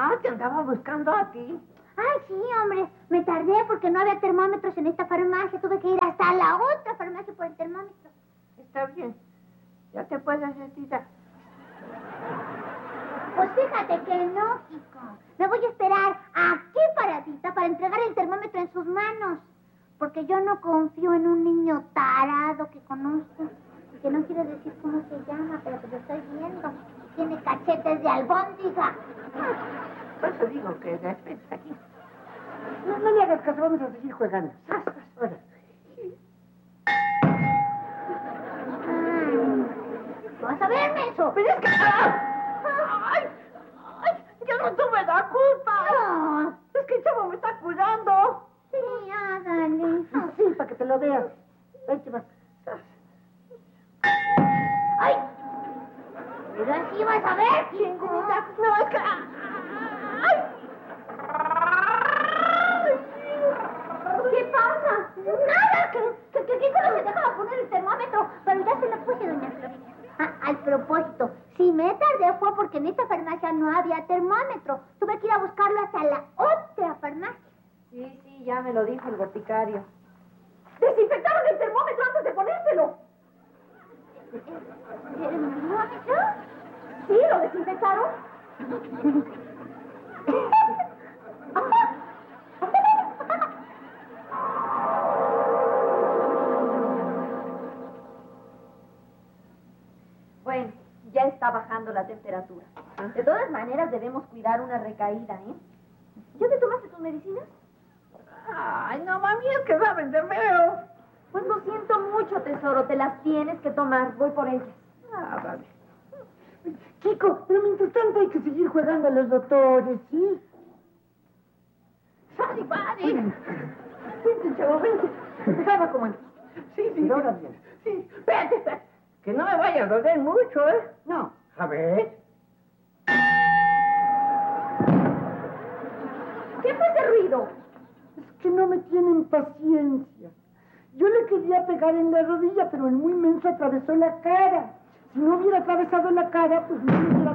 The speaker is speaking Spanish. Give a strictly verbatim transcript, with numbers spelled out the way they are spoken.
Ah, te andaba buscando a ti. Ay, sí, hombre. Me tardé porque no había termómetros en esta farmacia. Tuve que ir hasta la otra farmacia por el termómetro. Está bien. Ya te puedes retirar. Pues fíjate que no, Kiko. Me voy a esperar aquí paradita para entregar el termómetro en sus manos. Porque yo no confío en un niño tarado que conozco. Que no quiero decir cómo se llama, pero que lo estoy viendo. Tiene cachetes de albóndiga. Por eso digo que la esperes aquí. No, no le hagas caso, vamos a seguir jugando. ¡Sas, sas! Ahora. Vas a verme eso. Pero es que... ¡Ay! ¡Ay! Yo no tuve la culpa. No. Es que el chavo me está cuidando. Sí, hágale. Sí, para que te lo veas. Ahí te va. ¡Ay! Pero así vas a ver, Chinguita. No, es que... ¡Ay! ¿Qué pasa? Nada, que, que, que Kiko no se dejaba poner el termómetro, pero ya se lo puse, doña Florinda. Ah, al propósito, si me tardé fue porque en esta farmacia no había termómetro. Tuve que ir a buscarlo hasta la otra farmacia. Sí, sí, ya me lo dijo el boticario. ¡Desinfectaron el termómetro antes de ponérselo! ¿El termómetro? ¿Sí? ¿Lo desinfectaron? Bueno, ya está bajando la temperatura. De todas maneras, debemos cuidar una recaída, ¿eh? ¿Ya te tomaste tus medicinas? Ay, no, mami, es que saben de feo. Pues lo siento mucho, tesoro. Te las tienes que tomar. Voy por ellas. Ah, vale. Kiko, pero mientras tanto hay que seguir jugando a los doctores, ¿sí? ¡Sali, vale! Vente, chavo, vente. Estaba como antes. Sí, sí. Pero ahora bien. Sí, espérate, espérate. Que no me vaya a doler mucho, ¿eh? No. A ver. ¿Qué fue ese ruido? Es que no me tienen paciencia. Yo le quería pegar en la rodilla, pero el muy menso atravesó la cara. Si no hubiera atravesado la cara, pues no me hubiera